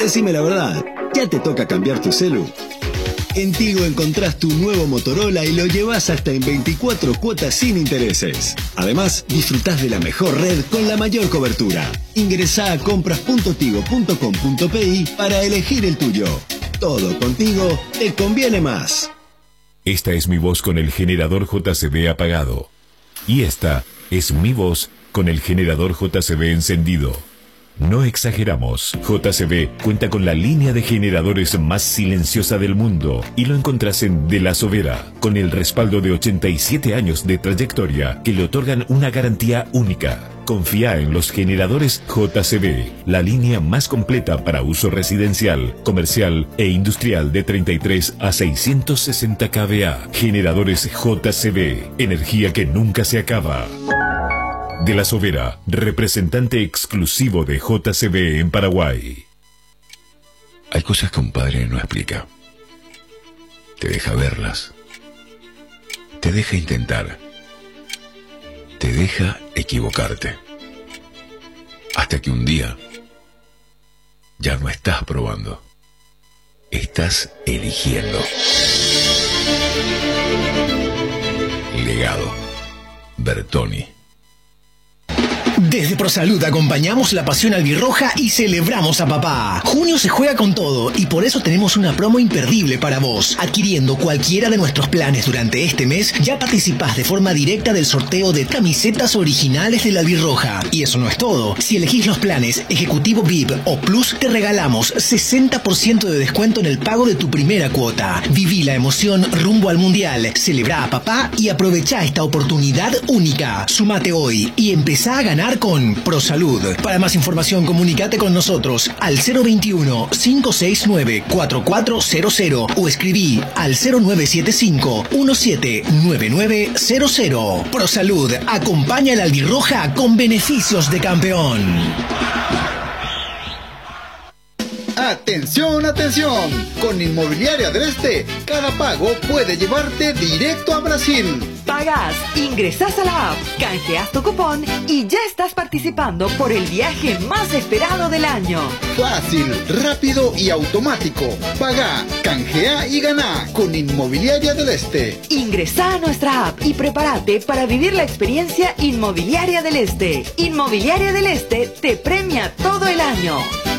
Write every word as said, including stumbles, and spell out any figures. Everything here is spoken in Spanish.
Decime la verdad, ¿ya te toca cambiar tu celu? En Tigo encontrás tu nuevo Motorola y lo llevas hasta en veinticuatro cuotas sin intereses. Además, disfrutás de la mejor red con la mayor cobertura. Ingresá a compras punto tigo punto com punto pi para elegir el tuyo. Todo contigo te conviene más. Esta es mi voz con el generador J C B apagado. Y esta es mi voz con el generador J C B encendido. No exageramos. J C B cuenta con la línea de generadores más silenciosa del mundo y lo encontrás en De La Sobera, con el respaldo de ochenta y siete años de trayectoria que le otorgan una garantía única. Confía en los generadores J C B, la línea más completa para uso residencial, comercial e industrial de treinta y tres a seiscientos sesenta kilovoltios. Generadores J C B, energía que nunca se acaba. De La Sobera, representante exclusivo de J C B en Paraguay. Hay cosas que un padre no explica. Te deja verlas. Te deja intentar. Te deja equivocarte. Hasta que un día ya no estás probando. Estás eligiendo. Legado. Bertoni. Desde ProSalud acompañamos la pasión albirroja y celebramos a papá. Junio se juega con todo y por eso tenemos una promo imperdible para vos. Adquiriendo cualquiera de nuestros planes durante este mes, ya participás de forma directa del sorteo de camisetas originales de la albirroja. Y eso no es todo. Si elegís los planes Ejecutivo V I P o Plus, te regalamos sesenta por ciento de descuento en el pago de tu primera cuota. Viví la emoción rumbo al Mundial. Celebrá a papá y aprovechá esta oportunidad única. Sumate hoy y empezá a ganar con ProSalud. Para más información, comunícate con nosotros al cero veintiuno, cinco seis nueve, cuatro cuatro cero cero o escribí al cero nueve siete cinco, uno siete nueve nueve cero cero. ProSalud acompaña a la albirroja con beneficios de campeón. Atención, atención. Con Inmobiliaria del Este, cada pago puede llevarte directo a Brasil. Pagás, ingresás a la app, canjeás tu cupón y ya estás participando por el viaje más esperado del año. Fácil, rápido y automático. Pagá, canjea y ganá con Inmobiliaria del Este. Ingresá a nuestra app y prepárate para vivir la experiencia Inmobiliaria del Este. Inmobiliaria del Este te premia todo el año.